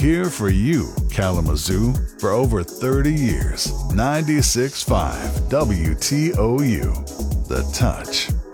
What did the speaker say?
Here for you, Kalamazoo, for over 30 years. 96.5 WTOU. The Touch.